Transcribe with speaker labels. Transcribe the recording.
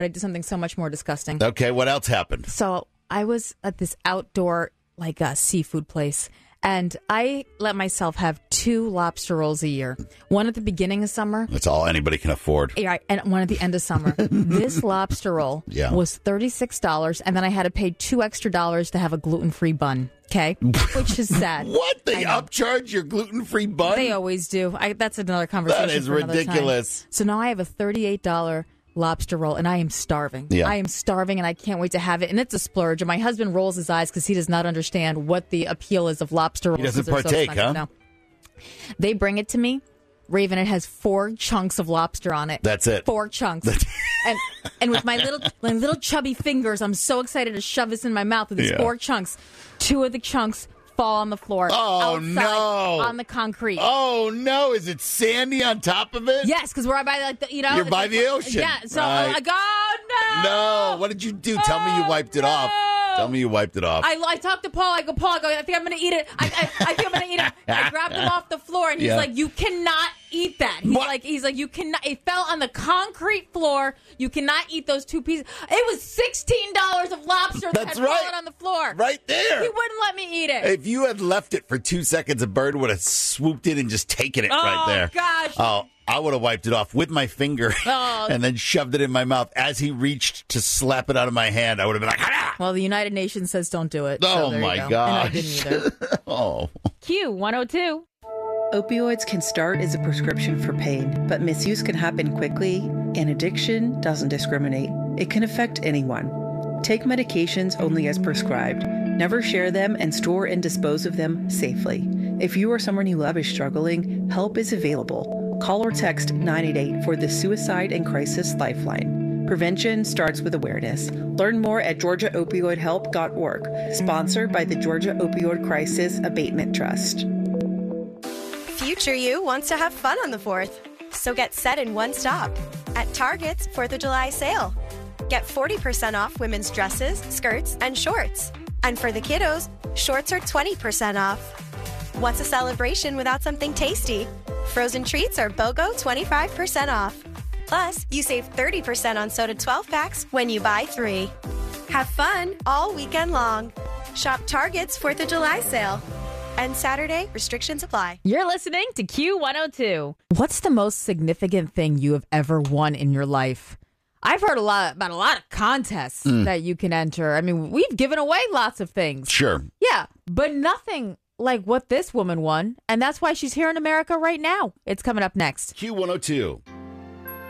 Speaker 1: I did something so much more disgusting.
Speaker 2: Okay, what else happened?
Speaker 1: So I was at this outdoor, seafood place, and I let myself have 2 lobster rolls a year. One at the beginning of summer.
Speaker 2: That's all anybody can afford.
Speaker 1: Yeah, and one at the end of summer. This lobster roll was $36, and then I had to pay $2 extra to have a gluten-free bun. Okay, which is sad.
Speaker 2: What? They upcharge your gluten-free bun?
Speaker 1: They always do. That's another conversation.
Speaker 2: That is
Speaker 1: for another
Speaker 2: ridiculous.
Speaker 1: time. So now I have a $38 lobster roll, and I am starving.
Speaker 2: Yeah.
Speaker 1: I am starving, and I can't wait to have it. And it's a splurge. And my husband rolls his eyes because he does not understand what the appeal is of lobster rolls.
Speaker 2: He doesn't partake, huh?
Speaker 1: No. They bring it to me. Raven, it has 4 chunks of lobster on it.
Speaker 2: That's it.
Speaker 1: 4 chunks. and with my little chubby fingers, I'm so excited to shove this in my mouth with these 4 chunks. 2 of the chunks fall on the floor.
Speaker 2: Oh,
Speaker 1: outside,
Speaker 2: no.
Speaker 1: on the concrete.
Speaker 2: Oh, no. Is it sandy on top of it?
Speaker 1: Yes, because we're by
Speaker 2: You're by the ocean.
Speaker 1: Yeah, so I'm like, oh, no.
Speaker 2: No. What did you do? Tell me you wiped it off. Tell me you wiped it off.
Speaker 1: I talked to Paul. I go, I think I'm going to eat it. I think I'm going to eat it. I grabbed him off the floor, and he's like, you cannot eat that. He's like, you cannot. It fell on the concrete floor. You cannot eat those 2 pieces. It was $16 of lobster that had fallen on the floor.
Speaker 2: Right there.
Speaker 1: He wouldn't let me eat it.
Speaker 2: If you had left it for 2 seconds, a bird would have swooped in and just taken it right there.
Speaker 1: Oh, gosh.
Speaker 2: Oh, I would have wiped it off with my finger and then shoved it in my mouth. As he reached to slap it out of my hand, I would have been like, ah!
Speaker 1: Well, the United Nations says don't do it.
Speaker 2: Oh,
Speaker 1: so
Speaker 2: my
Speaker 1: God.
Speaker 2: gosh.
Speaker 1: And I didn't either. Q102.
Speaker 3: Opioids can start as a prescription for pain, but misuse can happen quickly, and addiction doesn't discriminate. It can affect anyone. Take medications only as prescribed. Never share them and store and dispose of them safely. If you or someone you love is struggling, help is available. Call or text 988 for the Suicide and Crisis Lifeline. Prevention starts with awareness. Learn more at georgiaopioidhelp.org. Sponsored by the Georgia Opioid Crisis Abatement Trust.
Speaker 4: Future you wants to have fun on the 4th. So get set in one stop. At Target's 4th of July sale. Get 40% off women's dresses, skirts, and shorts. And for the kiddos, shorts are 20% off. What's a celebration without something tasty? Frozen treats are BOGO 25% off. Plus, you save 30% on soda 12-packs when you buy 3. Have fun all weekend long. Shop Target's 4th of July sale. And Saturday, restrictions apply.
Speaker 1: You're listening to Q102. What's the most significant thing you have ever won in your life? I've heard about a lot of contests that you can enter. I mean, we've given away lots of things.
Speaker 2: Sure.
Speaker 1: Yeah, but nothing like what this woman won. And that's why she's here in America right now. It's coming up next.
Speaker 2: Q102.